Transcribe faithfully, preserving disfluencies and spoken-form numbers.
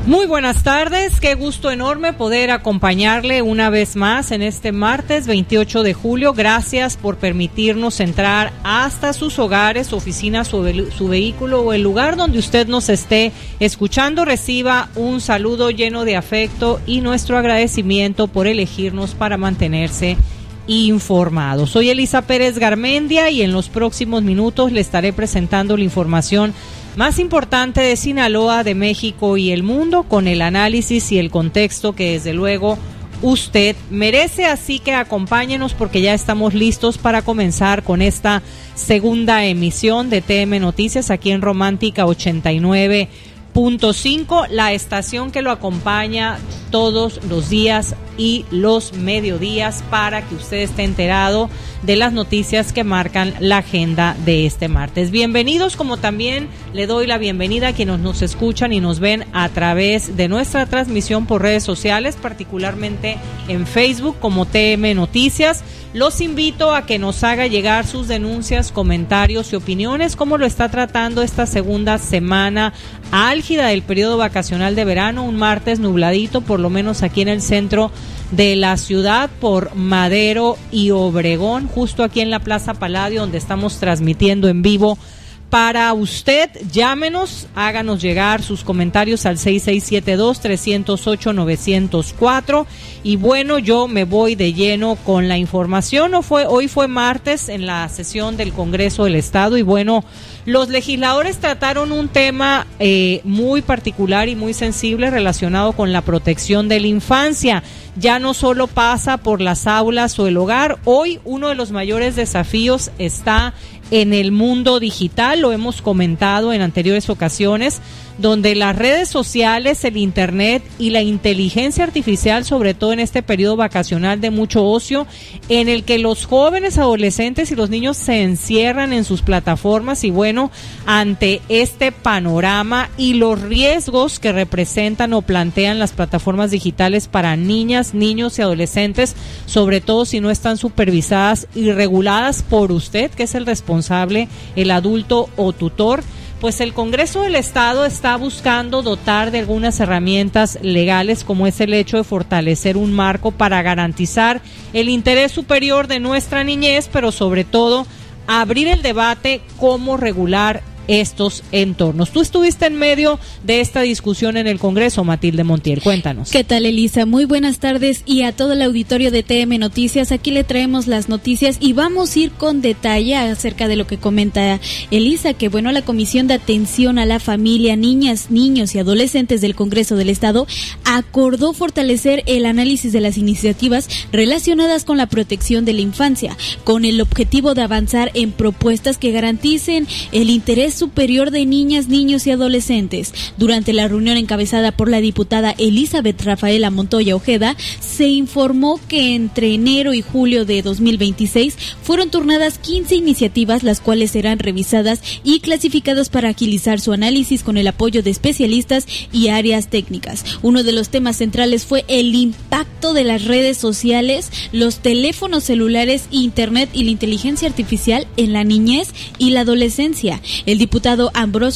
Muy buenas tardes, qué gusto enorme poder acompañarle una vez más en este martes veintiocho de julio. Gracias por permitirnos entrar hasta sus hogares, oficinas, su, ve- su vehículo o el lugar donde usted nos esté escuchando. Reciba un saludo lleno de afecto y nuestro agradecimiento por elegirnos para mantenerse informado. Soy Elisa Pérez Garmendia y en los próximos minutos le estaré presentando la información más importante de Sinaloa, de México y el mundo, con el análisis y el contexto que desde luego usted merece. Así que acompáñenos porque ya estamos listos para comenzar con esta segunda emisión de T M Noticias aquí en Romántica ochenta y nueve punto cinco, la estación que lo acompaña todos los días y los mediodías para que usted esté enterado de las noticias que marcan la agenda de este martes. Bienvenidos, como también le doy la bienvenida a quienes nos escuchan y nos ven a través de nuestra transmisión por redes sociales, particularmente en Facebook como T M Noticias. Los invito a que nos haga llegar sus denuncias, comentarios y opiniones, cómo lo está tratando esta segunda semana álgida del periodo vacacional de verano, un martes nubladito, por lo menos aquí en el centro de la ciudad, por Madero y Obregón, justo aquí en la Plaza Palladio, donde estamos transmitiendo en vivo para usted. Llámenos, háganos llegar sus comentarios al seis seis siete dos, tres cero ocho, nueve cero cuatro. Y bueno, yo me voy de lleno con la información. O fue, hoy fue martes en la sesión del Congreso del Estado y bueno, los legisladores trataron un tema eh, muy particular y muy sensible relacionado con la protección de la infancia. Ya no solo pasa por las aulas o el hogar. Hoy uno de los mayores desafíos está en el mundo digital, lo hemos comentado en anteriores ocasiones, donde las redes sociales, el internet y la inteligencia artificial, sobre todo en este periodo vacacional de mucho ocio, en el que los jóvenes, adolescentes y los niños se encierran en sus plataformas. Y bueno, ante este panorama y los riesgos que representan o plantean las plataformas digitales para niñas, niños y adolescentes, sobre todo si no están supervisadas y reguladas por usted, que es el responsable, el adulto o tutor, pues el Congreso del Estado está buscando dotar de algunas herramientas legales, como es el hecho de fortalecer un marco para garantizar el interés superior de nuestra niñez, pero sobre todo abrir el debate cómo regular estos entornos. Tú estuviste en medio de esta discusión en el Congreso, Matilde Montiel, cuéntanos. ¿Qué tal, Elisa? Muy buenas tardes y a todo el auditorio de T M Noticias. Aquí le traemos las noticias y vamos a ir con detalle acerca de lo que comenta Elisa, que bueno, la Comisión de Atención a la Familia, Niñas, Niños y Adolescentes del Congreso del Estado acordó fortalecer el análisis de las iniciativas relacionadas con la protección de la infancia, con el objetivo de avanzar en propuestas que garanticen el interés superior de niñas, niños y adolescentes. Durante la reunión encabezada por la diputada Elizabeth Rafaela Montoya Ojeda, se informó que entre enero y julio de dos mil veintiséis fueron turnadas quince iniciativas, las cuales serán revisadas y clasificadas para agilizar su análisis con el apoyo de especialistas y áreas técnicas. Uno de los temas centrales fue el impacto de las redes sociales, los teléfonos celulares, internet y la inteligencia artificial en la niñez y la adolescencia. El diputado Ambrosio